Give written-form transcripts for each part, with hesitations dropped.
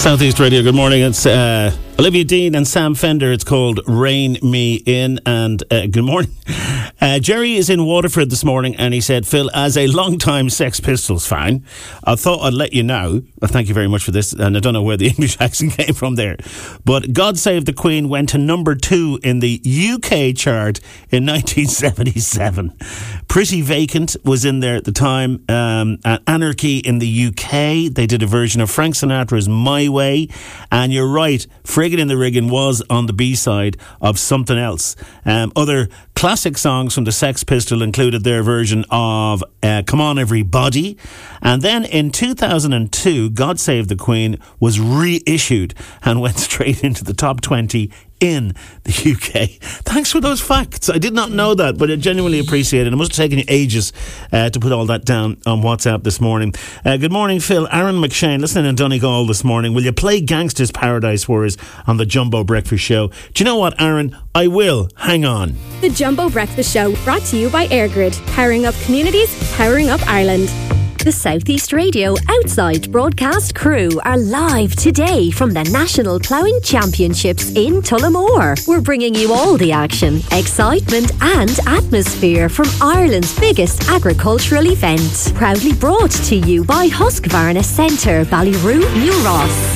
Southeast Radio, good morning. It's Olivia Dean and Sam Fender. It's called Rain Me In. And good morning. Jerry is in Waterford this morning and he said, Phil, as a long-time Sex Pistols fan, I thought I'd let you know. Well, thank you very much for this. And I don't know where the English accent came from there. But God Save the Queen went to number 2 in the UK chart in 1977. Pretty Vacant was in there at the time. Anarchy in the UK. They did a version of Frank Sinatra's My Way. And you're right, Friggin' in the Riggin' was on the B-side of Something Else. Other classic songs from the Sex Pistols included their version of Come On Everybody. And then in 2002, God Save the Queen was reissued and went straight into the top 20 in the UK. Thanks for those facts. I did not know that, but I genuinely appreciate it. It must have taken you ages to put all that down on WhatsApp this morning. Good morning, Phil. Aaron McShane, listening in Donegal this morning. Will you play Gangster's Paradise for us on the Jumbo Breakfast Show? Do you know what, Aaron? I will. Hang on. The Jumbo Breakfast Show, brought to you by Airgrid. Powering up communities, powering up Ireland. The Southeast Radio Outside broadcast crew are live today from the National Ploughing Championships in Tullamore. We're bringing you all the action, excitement and atmosphere from Ireland's biggest agricultural event. Proudly brought to you by Husqvarna Centre, Ballyroo, New Ross.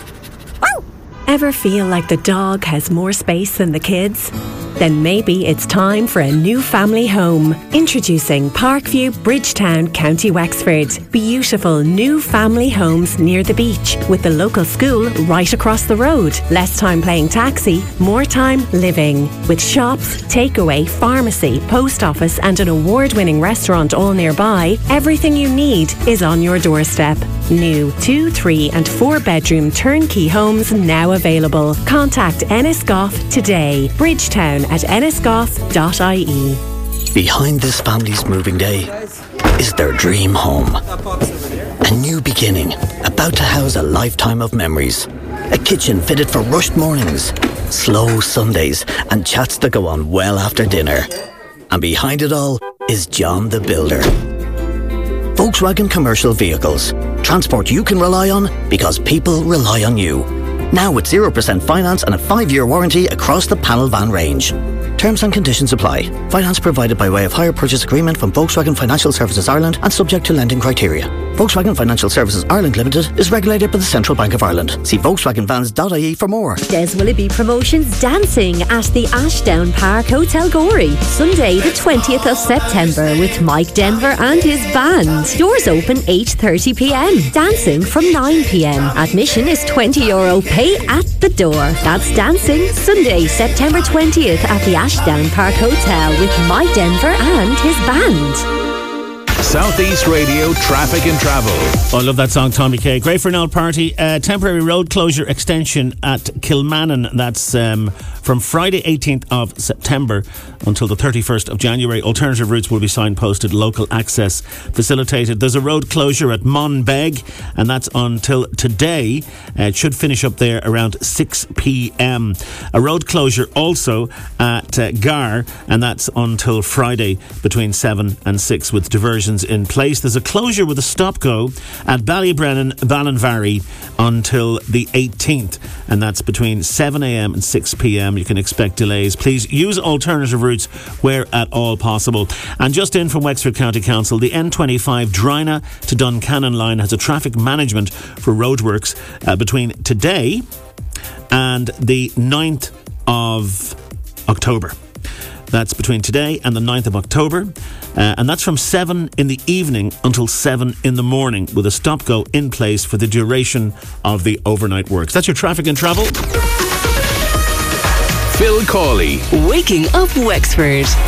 Ever feel like the dog has more space than the kids? Then maybe it's time for a new family home. Introducing Parkview, Bridgetown, County Wexford. Beautiful new family homes near the beach with the local school right across the road. Less time playing taxi, more time living. With shops, takeaway, pharmacy, post office and an award-winning restaurant all nearby, everything you need is on your doorstep. New 2, 3 and 4 bedroom turnkey homes now available. Contact Ennisgoff today. Bridgetown at ennisgoff.ie. Behind this family's moving day is their dream home. A new beginning, about to house a lifetime of memories. A kitchen fitted for rushed mornings, slow Sundays, and chats that go on well after dinner. And behind it all is John the Builder. Volkswagen Commercial Vehicles. Transport you can rely on because people rely on you. Now with 0% finance and a 5-year warranty across the panel van range. Terms and conditions apply. Finance provided by way of hire purchase agreement from Volkswagen Financial Services Ireland and subject to lending criteria. Volkswagen Financial Services Ireland Limited is regulated by the Central Bank of Ireland. See VolkswagenVans.ie for more. Des Willoughby Promotions dancing at the Ashdown Park Hotel Gorey. Sunday the 20th of September with Mike Denver and his band. Doors open 8:30pm. Dancing from 9pm. Admission is €20. Pay at the door. That's dancing Sunday, September 20th at the Ashdown Park Hotel with Mike Denver and his band. Southeast Radio Traffic and Travel. Oh, I love that song, Tommy K. Great for an old party. Temporary road closure extension at Kilmannon. That's from Friday 18th of September until the 31st of January. Alternative routes will be signposted, local access facilitated. There's a road closure at Monbeg, and that's until today. It should finish up there around 6pm. A road closure also at Gar, and that's until Friday between 7 and 6 with diversions in place. There's a closure with a stop-go at Ballybrennan, Ballinvarry until the 18th, and that's between 7am and 6pm. You can expect delays. Please use alternative routes where at all possible. And just in from Wexford County Council, the N25 Drina to Duncannon line has a traffic management for roadworks between today and the 9th of October. That's between today and the 9th of October. And that's from 7 in the evening until 7 in the morning with a stop-go in place for the duration of the overnight works. That's your traffic and travel. Phil Cawley. Waking up Wexford.